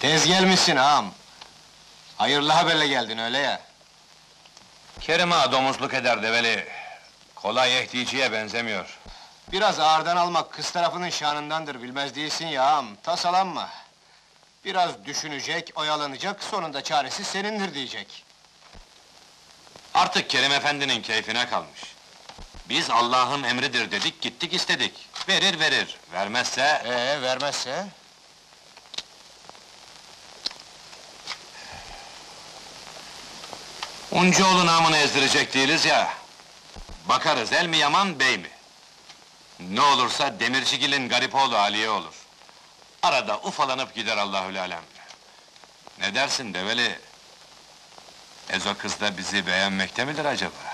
Tez gelmişsin ağam. Hayırlı haberle geldin öyle ya. Kerim ağa domuzluk eder develi. Kolay ehtiyiciye benzemiyor. Biraz ağırdan almak kız tarafının şanındandır, bilmez değilsin ya ağam. Tasalanma. Biraz düşünecek, oyalanacak, sonunda çaresi senindir diyecek. Artık Kerim efendinin keyfine kalmış. Biz Allah'ın emridir dedik, gittik istedik. Verir verir, vermezse... Vermezse? Uncuoğlu namını ezdirecek değiliz ya. Bakarız, el mi yaman, bey mi? Ne olursa Demircigil'in garip oğlu Aliye olur. Arada ufalanıp gider Allahül alem. Ne dersin develi? Ezo kız da bizi beğenmekte midir acaba?